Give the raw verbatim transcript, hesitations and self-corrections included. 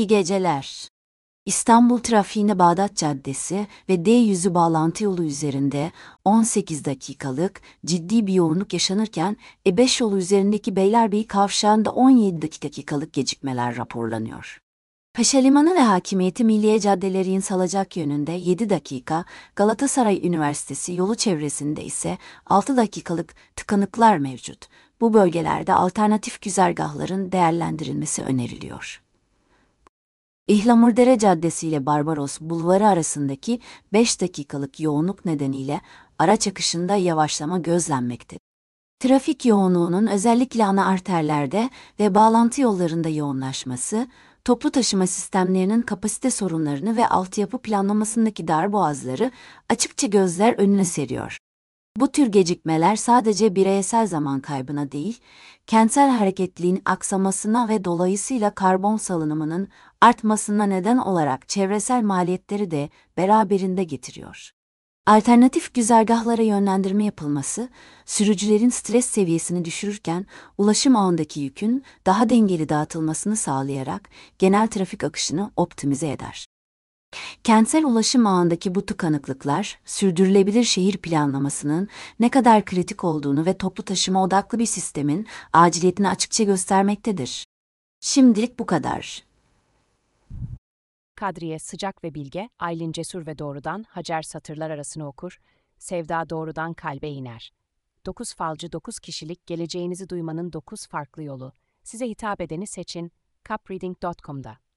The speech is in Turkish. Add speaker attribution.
Speaker 1: İyi geceler. İstanbul trafiğinde Bağdat Caddesi ve D yüzü bağlantı yolu üzerinde on sekiz dakikalık ciddi bir yoğunluk yaşanırken E beş yolu üzerindeki Beylerbeyi kavşağında on yedi dakikalık gecikmeler raporlanıyor. Paşalimanı ve Hakimiyeti Milliye caddeleri salacak yönünde yedi dakika, Galatasaray Üniversitesi yolu çevresinde ise altı dakikalık tıkanıklar mevcut. Bu bölgelerde alternatif güzergahların değerlendirilmesi öneriliyor. İhlamurdere Caddesi ile Barbaros Bulvarı arasındaki beş dakikalık yoğunluk nedeniyle araç akışında yavaşlama gözlenmektedir. Trafik yoğunluğunun özellikle ana arterlerde ve bağlantı yollarında yoğunlaşması, toplu taşıma sistemlerinin kapasite sorunlarını ve altyapı planlamasındaki darboğazları açıkça gözler önüne seriyor. Bu tür gecikmeler sadece bireysel zaman kaybına değil, kentsel hareketliliğin aksamasına ve dolayısıyla karbon salınımının artmasına neden olarak çevresel maliyetleri de beraberinde getiriyor. Alternatif güzergahlara yönlendirme yapılması, sürücülerin stres seviyesini düşürürken ulaşım ağındaki yükün daha dengeli dağıtılmasını sağlayarak genel trafik akışını optimize eder. Kentsel ulaşım ağındaki bu tıkanıklıklar, sürdürülebilir şehir planlamasının ne kadar kritik olduğunu ve toplu taşıma odaklı bir sistemin aciliyetini açıkça göstermektedir. Şimdilik bu kadar.
Speaker 2: Kadriye sıcak ve bilge, Aylin cesur ve doğrudan, Hacer satırlar arasını okur, Sevda doğrudan kalbe iner. Dokuz falcı dokuz kişilik geleceğinizi duymanın dokuz farklı yolu. Size hitap edeni seçin, capreading nokta com'da.